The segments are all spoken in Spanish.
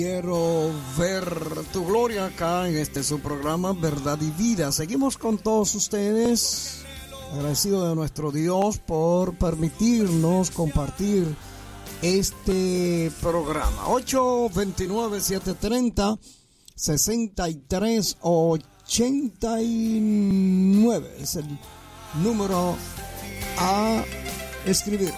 Quiero ver tu gloria acá en su programa Verdad y Vida. Seguimos con todos ustedes, agradecido de nuestro Dios por permitirnos compartir este programa. 829-730-6389 es el número a escribir.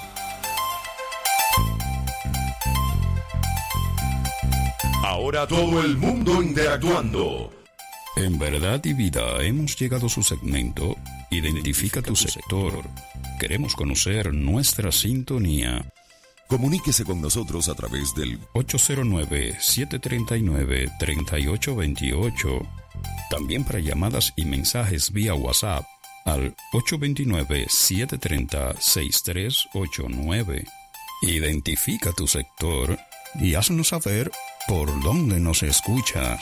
Ahora todo el mundo interactuando. En Verdad y Vida hemos llegado a su segmento Identifica tu sector. Queremos conocer nuestra sintonía. Comuníquese con nosotros a través del 809-739-3828. También para llamadas y mensajes vía WhatsApp al 829-730-6389. Identifica tu sector y haznos saber por dónde nos escucha.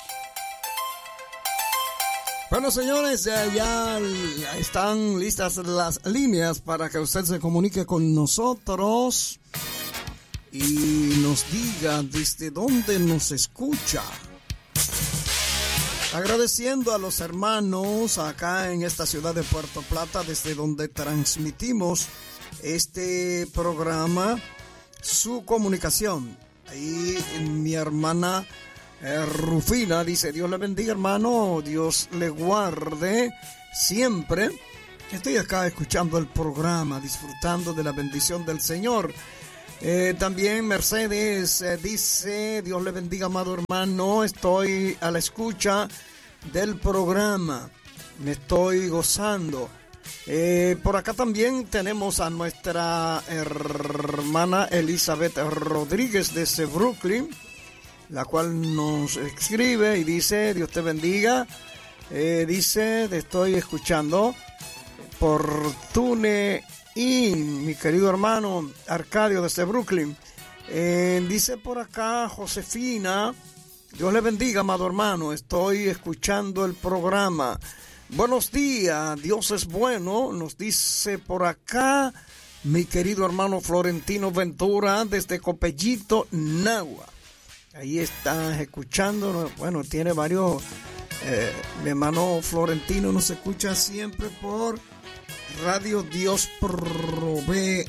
Bueno, señores, ya están listas las líneas para que usted se comunique con nosotros y nos diga desde dónde nos escucha. Agradeciendo a los hermanos acá en esta ciudad de Puerto Plata, desde donde transmitimos este programa, su comunicación. Ahí mi hermana Rufina dice: Dios le bendiga, hermano, Dios le guarde siempre. Estoy acá escuchando el programa, disfrutando de la bendición del Señor. También Mercedes dice: Dios le bendiga, amado hermano, estoy a la escucha del programa, me estoy gozando. Por acá también tenemos a nuestra hermana Elizabeth Rodríguez desde Brooklyn, la cual nos escribe y dice: Dios te bendiga. Dice: te estoy escuchando por TuneIn, mi querido hermano Arcadio desde Brooklyn. Dice por acá Josefina: Dios le bendiga, amado hermano, estoy escuchando el programa. Buenos días, Dios es bueno, nos dice por acá mi querido hermano Florentino Ventura desde Copellito, Nagua. Ahí está escuchando, bueno, tiene varios, mi hermano Florentino nos escucha siempre por Radio Dios Provee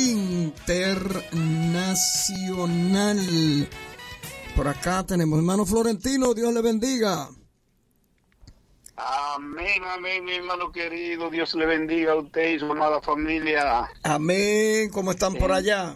Internacional. Por acá tenemos hermano Florentino, Dios le bendiga. Amén, amén, mi hermano querido. Dios le bendiga a usted y su amada familia. Amén. ¿Cómo están por allá?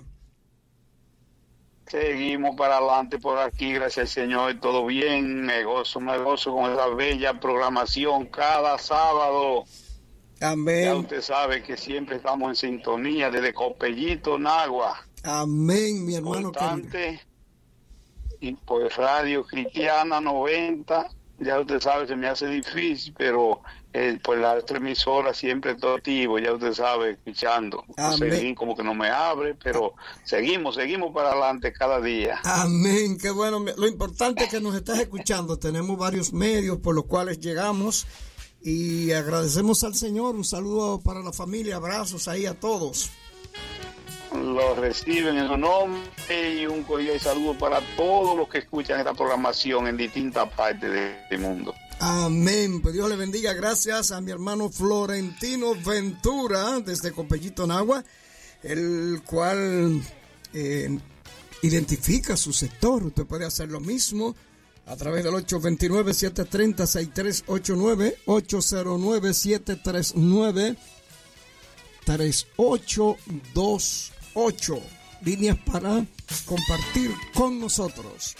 Seguimos para adelante por aquí, gracias al Señor, todo bien. Me gozo con esa bella programación cada sábado. Amén. Ya usted sabe que siempre estamos en sintonía desde Copellito, Nagua. Amén, mi hermano. Importante. Y pues Radio Cristiana 90. Ya usted sabe, se me hace difícil, pero pues la otra emisora siempre todo activo, ya usted sabe, escuchando. Seguimos, como que no me abre, pero seguimos para adelante cada día. Amén, qué bueno. Lo importante es que nos estás escuchando. Tenemos varios medios por los cuales llegamos y agradecemos al Señor. Un saludo para la familia, abrazos ahí a todos. Lo reciben en su nombre y un cordial saludo para todos los que escuchan esta programación en distintas partes del mundo. Amén, pues Dios le bendiga. Gracias a mi hermano Florentino Ventura desde Copellito, Nagua, el cual identifica su sector. Usted puede hacer lo mismo a través del 829-730-6389, 809-739-3828. Líneas para compartir con nosotros.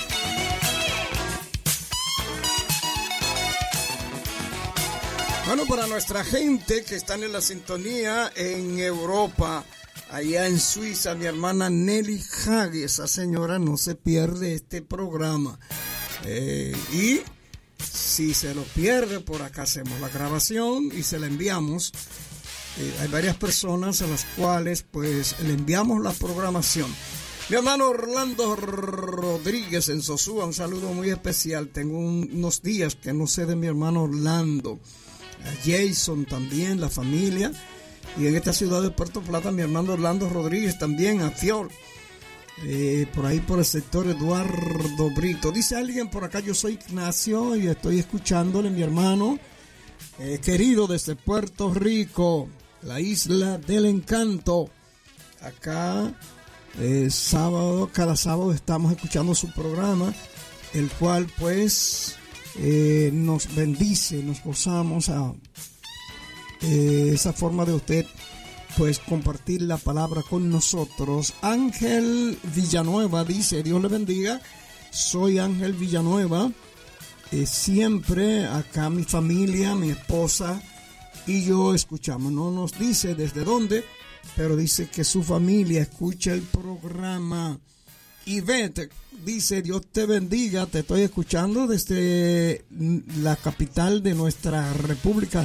Bueno, para nuestra gente que están en la sintonía en Europa, allá en Suiza, mi hermana Nelly Hage, esa señora no se pierde este programa. Y si se lo pierde, por acá hacemos la grabación y se la enviamos. Hay varias personas a las cuales pues le enviamos la programación. Mi hermano Orlando Rodríguez en Sosúa, un saludo muy especial. Tengo unos días que no sé de mi hermano Orlando. A Jason también, la familia. Y en esta ciudad de Puerto Plata, mi hermano Orlando Rodríguez también, a Fior. por ahí por el sector Eduardo Brito. Dice alguien por acá, yo soy Ignacio y estoy escuchándole, mi hermano querido, desde Puerto Rico, la isla del encanto. Acá cada sábado estamos escuchando su programa, el cual pues nos bendice, nos gozamos a esa forma de usted pues compartir la palabra con nosotros. Ángel Villanueva dice, Dios le bendiga, soy Ángel Villanueva, siempre acá mi familia, mi esposa y yo escuchamos, no nos dice desde dónde, pero dice que su familia escucha el programa. Ivette dice, Dios te bendiga, te estoy escuchando desde la capital de nuestra República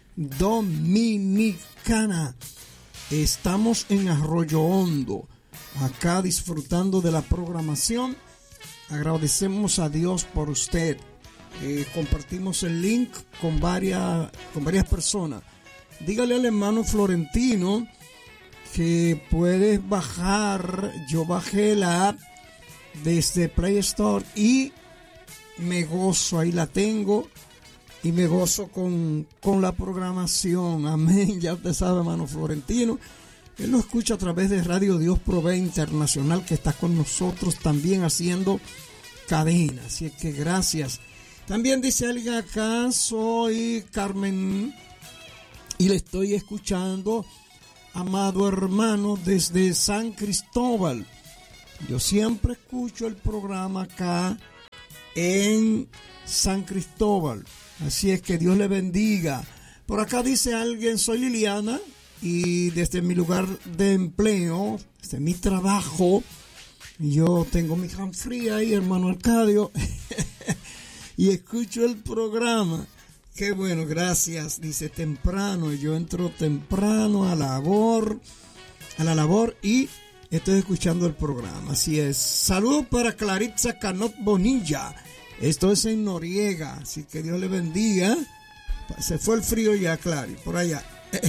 Dominicana. Estamos en Arroyo Hondo, acá disfrutando de la programación. Agradecemos a Dios por usted. Compartimos el link con varias personas. Dígale al hermano Florentino que puedes bajar. Yo bajé la app desde Play Store y me gozo, ahí la tengo y me gozo con la programación. Amén. Ya usted sabe, hermano Florentino, él lo escucha a través de Radio Dios Provee Internacional, que está con nosotros también haciendo cadena. Así es que gracias. También dice alguien acá, soy Carmen y le estoy escuchando, amado hermano, desde San Cristóbal. Yo siempre escucho el programa acá en San Cristóbal. Así es que Dios le bendiga. Por acá dice alguien, soy Liliana y desde mi lugar de empleo, desde mi trabajo, yo tengo mi hands-free ahí, hermano Arcadio, y escucho el programa. Qué bueno, gracias. Dice temprano, yo entro temprano a la labor y estoy escuchando el programa. Así es. Saludos para Claritza Canot Bonilla. Esto es en Noriega, así que Dios le bendiga. Se fue el frío ya, Clary, por allá.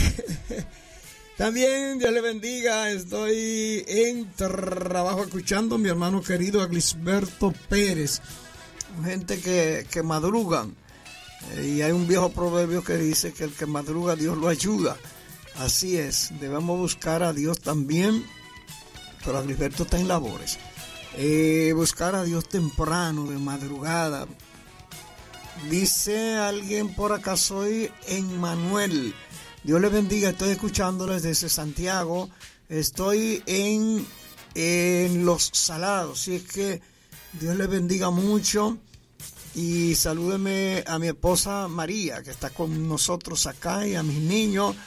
También Dios le bendiga. Estoy en trabajo escuchando a mi hermano querido Aglisberto Pérez. Gente que madrugan. Y hay un viejo proverbio que dice que el que madruga Dios lo ayuda. Así es, debemos buscar a Dios también. Pero Aglisberto está en labores. Buscar a Dios temprano, de madrugada. Dice alguien por acá, soy Emmanuel. Dios les bendiga, estoy escuchándoles desde Santiago. Estoy en Los Salados, así es que Dios les bendiga mucho. Y salúdeme a mi esposa María, que está con nosotros acá, y a mis niños,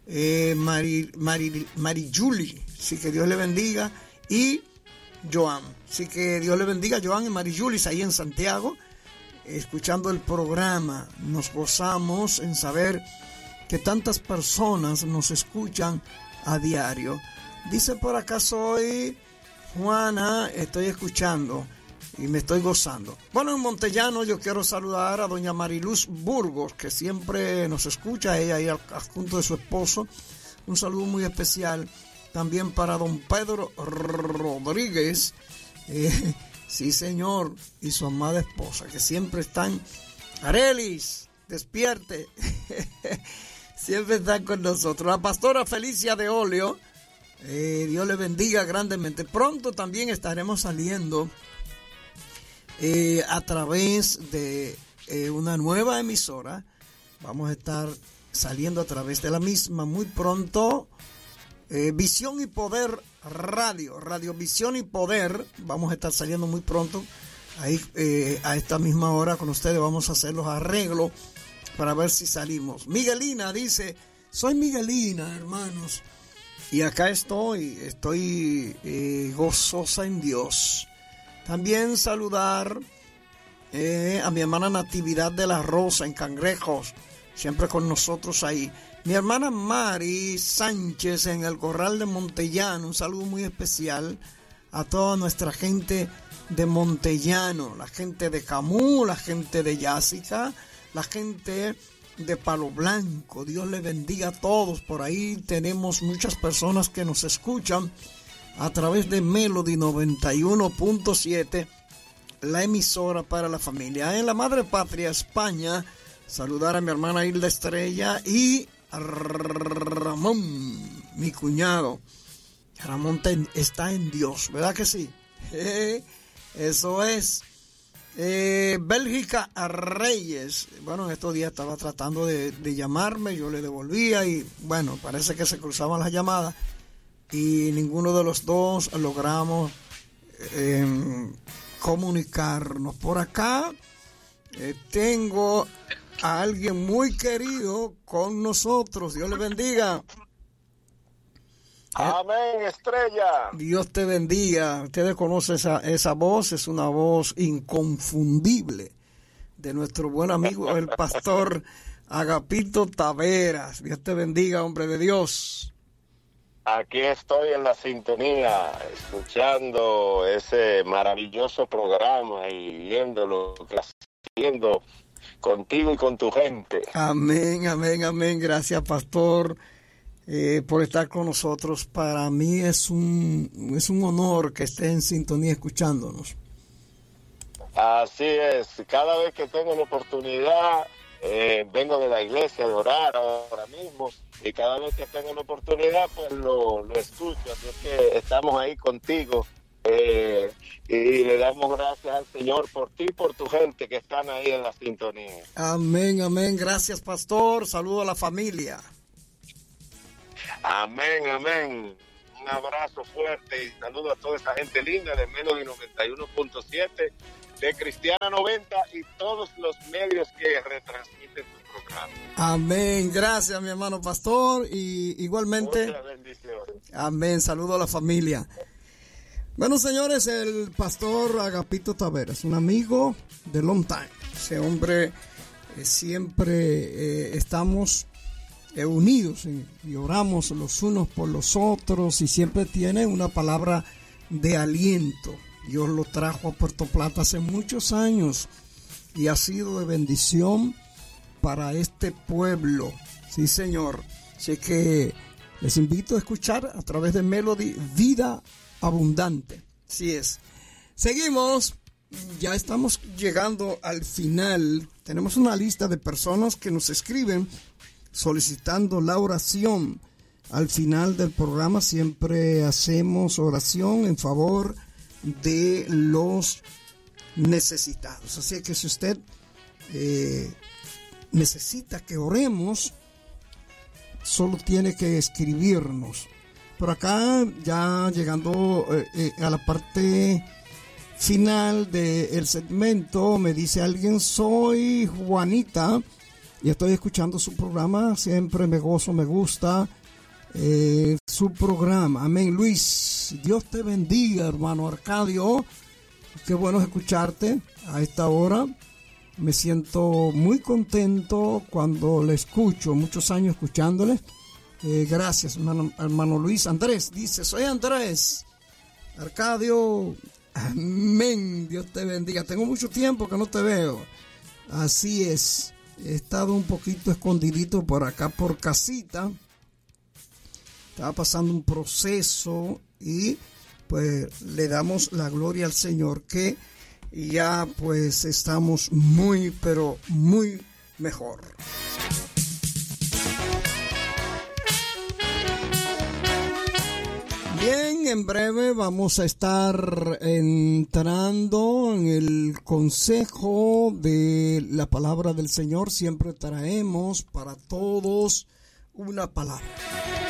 Mariyuli, así que Dios le bendiga, y Joan, así que Dios le bendiga, Joan y Mariyuli, ahí en Santiago, escuchando el programa. Nos gozamos en saber que tantas personas nos escuchan a diario. Dice por acá, soy Juana, estoy escuchando y me estoy gozando. Bueno, en Montellano yo quiero saludar a doña Mariluz Burgos, que siempre nos escucha, ella ahí junto de su esposo. Un saludo muy especial también para don Pedro Rodríguez, sí señor, y su amada esposa, que siempre están. Arelis, despierte. Siempre están con nosotros. La pastora Felicia de Olio, Dios le bendiga grandemente. Pronto también estaremos saliendo a través de una nueva emisora. Vamos a estar saliendo a través de la misma muy pronto. Visión y Poder Radio, Radio Visión y Poder. Vamos a estar saliendo muy pronto ahí, a esta misma hora con ustedes. Vamos a hacer los arreglos para ver si salimos. Miguelina dice, soy Miguelina, hermanos, y acá estoy gozosa en Dios. También saludar a mi hermana Natividad de la Rosa en Cangrejos, siempre con nosotros ahí. Mi hermana Mari Sánchez en el Corral de Montellano, un saludo muy especial a toda nuestra gente de Montellano, la gente de Camú, la gente de Yásica, la gente de Palo Blanco. Dios les bendiga a todos. Por ahí tenemos muchas personas que nos escuchan a través de Melody 91.7, la emisora para la familia. En la madre patria, España, saludar a mi hermana Hilda Estrella y a Ramón, mi cuñado. Ramón está en Dios, ¿verdad que sí? Eso es. Bélgica Reyes, bueno, en estos días estaba tratando de llamarme, yo le devolvía y bueno, parece que se cruzaban las llamadas y ninguno de los dos logramos comunicarnos. Por acá tengo a alguien muy querido con nosotros, Dios le bendiga. Amén, Estrella. Dios te bendiga. Ustedes conocen esa voz, es una voz inconfundible de nuestro buen amigo el pastor Agapito Taveras. Dios te bendiga, hombre de Dios. Aquí estoy en la sintonía, escuchando ese maravilloso programa y viéndolo, viendo contigo y con tu gente. Amén, amén, amén. Gracias, pastor. Por estar con nosotros. Para mí es un honor que esté en sintonía escuchándonos. Así es, cada vez que tengo la oportunidad, vengo de la iglesia de orar ahora mismo, y cada vez que tengo la oportunidad pues lo escucho, así es que estamos ahí contigo, y le damos gracias al Señor por ti y por tu gente que están ahí en la sintonía. Amén, amén, gracias pastor, saludo a la familia. Amén, amén. Un abrazo fuerte y saludo a toda esa gente linda de Melody 91.7, de Cristiana 90 y todos los medios que retransmiten tu programa. Amén, gracias mi hermano pastor y igualmente. Muchas bendiciones. Amén, saludo a la familia. Bueno, señores, el pastor Agapito Taveras, un amigo de long time. Ese hombre siempre estamos unidos y oramos los unos por los otros y siempre tiene una palabra de aliento. Dios lo trajo a Puerto Plata hace muchos años y ha sido de bendición para este pueblo. Sí, señor. Así que les invito a escuchar a través de Melody Vida Abundante. Así es. Seguimos. Ya estamos llegando al final. Tenemos una lista de personas que nos escriben solicitando la oración. Al final del programa siempre hacemos oración en favor de los necesitados. Así que si usted necesita que oremos, solo tiene que escribirnos. Por acá, ya llegando a la parte final del segmento, me dice alguien: soy Juanita y estoy escuchando su programa, siempre me gozo, me gusta su programa. Amén, Luis. Dios te bendiga, hermano Arcadio. Qué bueno escucharte a esta hora. Me siento muy contento cuando le escucho, muchos años escuchándole. Gracias, hermano Luis. Andrés dice: soy Andrés. Arcadio, amén. Dios te bendiga. Tengo mucho tiempo que no te veo. Así es. He estado un poquito escondidito por acá, por casita. Estaba pasando un proceso y pues le damos la gloria al Señor que ya pues estamos muy, pero muy mejor. Bien, en breve vamos a estar entrando en el consejo de la palabra del Señor. Siempre traemos para todos una palabra.